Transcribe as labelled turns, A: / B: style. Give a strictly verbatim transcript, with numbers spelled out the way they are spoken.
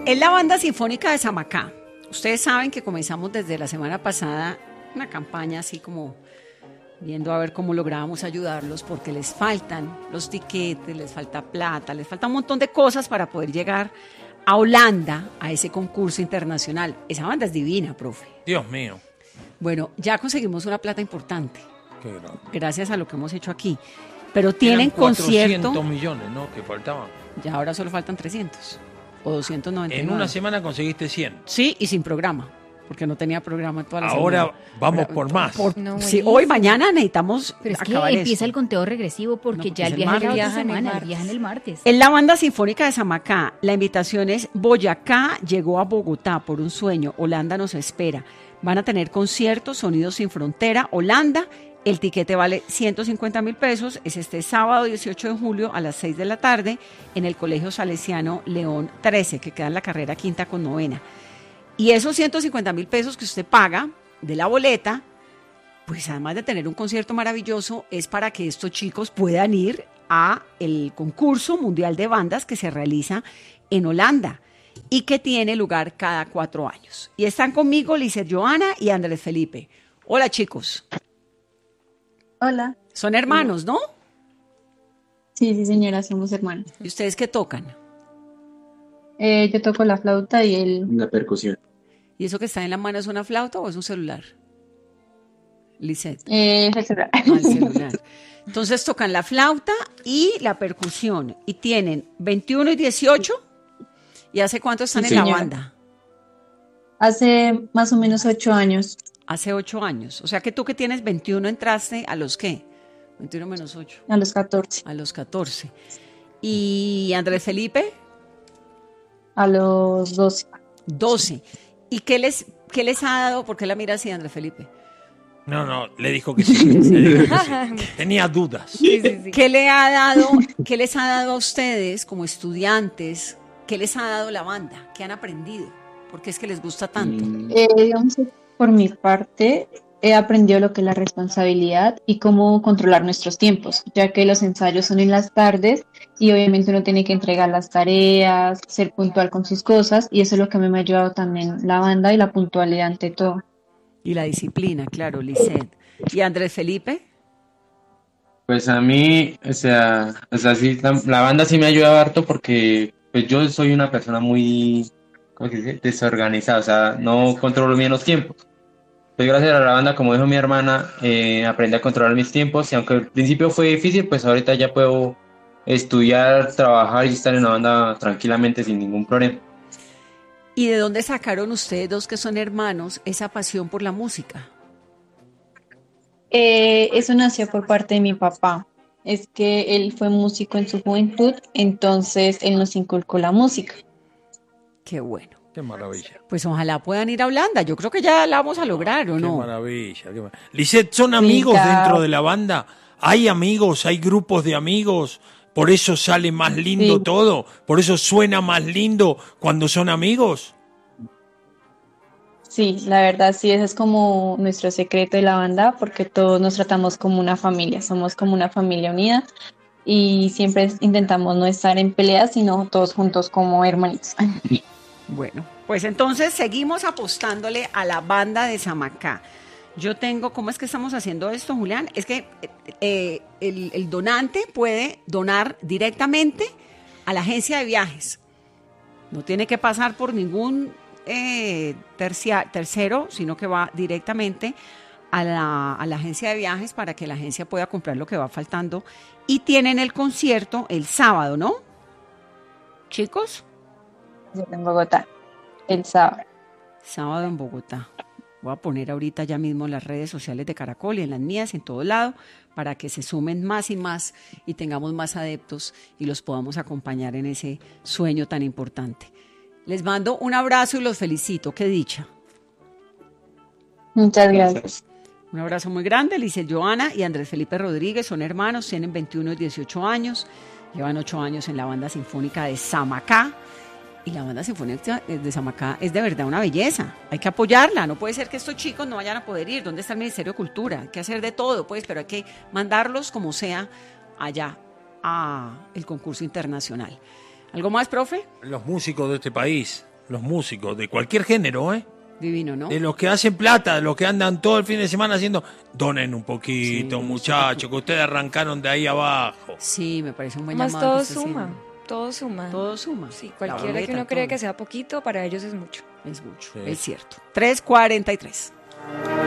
A: Es la Banda Sinfónica de Samacá. Ustedes saben que comenzamos desde la semana pasada una campaña así como viendo a ver cómo lográbamos ayudarlos, porque les faltan los tiquetes, les falta plata, les falta un montón de cosas para poder llegar a Holanda, a ese concurso internacional. Esa banda es divina, profe.
B: Dios mío.
A: Bueno, ya conseguimos una plata importante.
B: Qué grande.
A: Gracias a lo que hemos hecho aquí. Pero tienen concierto.
B: cuatrocientos millones, ¿no? Que faltaban.
A: Ya ahora solo faltan trescientos o doscientos noventa y nueve.
B: En una semana conseguiste cien.
A: Sí, y sin programa, porque no tenía programa toda la
B: Ahora
A: semana.
B: vamos
A: Ahora,
B: por más.
A: Por,
C: No,
A: sí,
C: buenísimo.
A: hoy, mañana necesitamos
C: Pero es que
A: acabar
C: empieza
A: esto.
C: el conteo regresivo porque
A: No,
C: ya
A: porque
C: el
A: es el
C: viaje es la
A: martes.
C: otra
D: Viajan el
C: semana, el
D: martes.
C: viajan el martes.
A: En la Banda Sinfónica de Samacá, la invitación es Boyacá llegó a Bogotá por un sueño, Holanda nos espera. Van a tener conciertos, Sonidos sin Frontera, Holanda. El tiquete vale ciento cincuenta mil pesos. Es este sábado dieciocho de julio a las seis de la tarde en el Colegio Salesiano León trece, que queda en la carrera quinta con novena. Y esos ciento cincuenta mil pesos que usted paga de la boleta, pues además de tener un concierto maravilloso, es para que estos chicos puedan ir a el concurso mundial de bandas que se realiza en Holanda y que tiene lugar cada cuatro años. Y están conmigo Lizeth Joana y Andrés Felipe. Hola, chicos.
D: Hola.
A: Son hermanos, ¿no?
D: Sí, sí, señora, somos hermanos.
A: ¿Y ustedes qué tocan?
D: Eh, yo toco la flauta y él
E: La percusión.
A: ¿Y eso que está en la mano es una flauta o es un celular? Lizeth.
D: eh, es el celular.
A: Ah, el celular. Entonces tocan la flauta y la percusión. Y tienen veintiuno y dieciocho. ¿Y hace cuánto están
D: Sí,
A: en la
D: señora.
A: banda?
D: Hace más o menos ocho años.
A: Hace ocho años. O sea que tú que tienes veintiuno entraste a los ¿qué? veintiuno menos ocho.
D: A los catorce.
A: A los catorce. ¿Y Andrés Felipe?
D: A los doce.
A: doce. ¿Y qué les, qué les ha dado? ¿Por qué la mira así, Andrés Felipe?
B: No, no, le dijo que sí. Le dijo que sí. Tenía dudas.
C: Sí, sí, sí.
A: ¿Qué le ha dado, qué les ha dado a ustedes como estudiantes? ¿Qué les ha dado la banda? ¿Qué han aprendido? ¿Por qué es que les gusta tanto?
E: Mm,
D: Eh, digamos que por mi parte, he aprendido lo que es la responsabilidad y cómo controlar nuestros tiempos, ya que los ensayos son en las tardes y obviamente uno tiene que entregar las tareas, ser puntual con sus cosas, y eso es lo que a mí me ha ayudado también la banda y la puntualidad ante todo.
A: Y la disciplina, claro, Lizeth. ¿Y Andrés Felipe?
E: Pues a mí, o sea, o sea, sí, la, la banda sí me ha ayudado harto porque pues yo soy una persona muy, ¿cómo se dice? Desorganizada, o sea, no controlo bien los tiempos. Pues gracias a la banda, como dijo mi hermana, eh, aprendí a controlar mis tiempos y aunque al principio fue difícil, pues ahorita ya puedo estudiar, trabajar y estar en la banda tranquilamente sin ningún problema.
A: ¿Y de dónde sacaron ustedes dos que son hermanos esa pasión por la música?
D: Eh, eso nació por parte de mi papá. Es que él fue músico en su juventud, entonces él nos inculcó la música.
A: Qué bueno.
B: Qué maravilla.
A: Pues ojalá puedan ir a Holanda. Yo creo que ya la vamos a lograr, ¿o
B: Qué
A: no?
B: maravilla. Qué mar- Lisette, ¿son amigos
D: claro.
B: dentro de la banda? ¿Hay amigos? ¿Hay grupos de amigos? ¿Por eso sale más lindo
D: Sí.
B: todo? ¿Por eso suena más lindo cuando son amigos?
D: Sí, la verdad sí, ese es como nuestro secreto de la banda, porque todos nos tratamos como una familia, somos como una familia unida y siempre intentamos no estar en peleas, sino todos juntos como hermanitos.
A: Bueno, pues entonces seguimos apostándole a la banda de Samacá. Yo tengo, ¿cómo es que estamos haciendo esto, Julián? Es que eh, el, el donante puede donar directamente a la agencia de viajes. No tiene que pasar por ningún eh, tercia, tercero, sino que va directamente a la, a la agencia de viajes para que la agencia pueda comprar lo que va faltando. Y tienen el concierto el sábado, ¿no? Chicos,
D: En Bogotá, el sábado.
A: sábado en Bogotá. Voy a poner ahorita ya mismo en las redes sociales de Caracol y en las mías, en todo lado, para que se sumen más y más y tengamos más adeptos y los podamos acompañar en ese sueño tan importante. Les mando un abrazo y los felicito. Qué dicha.
D: Muchas gracias.
A: Un abrazo muy grande. Lizeth Joana y Andrés Felipe Rodríguez son hermanos, tienen veintiuno y dieciocho años, llevan ocho años en la Banda Sinfónica de Samacá. Y la Banda Sinfónica de Samacá es de verdad una belleza. Hay que apoyarla. No puede ser que estos chicos no vayan a poder ir. ¿Dónde está el Ministerio de Cultura? Hay que hacer de todo, pues, pero hay que mandarlos como sea allá a el concurso internacional. ¿Algo más, profe?
B: Los músicos de este país los músicos, de cualquier género, ¿eh?
A: Divino, ¿no?
B: De los que hacen plata, de los que andan todo el fin de semana haciendo, donen un poquito,
A: Sí,
B: muchachos, que ustedes arrancaron de ahí abajo.
A: Sí, me parece un buen
C: Más
A: llamado.
C: todo
A: que está
C: suma,
A: haciendo.
C: todo suma.
A: Todo suma.
C: Sí,
A: La
C: cualquiera que
A: boleta,
C: uno cree
A: todo.
C: que sea poquito, para ellos es mucho.
A: Es mucho,
B: Sí.
A: es cierto. tres cuarenta y tres.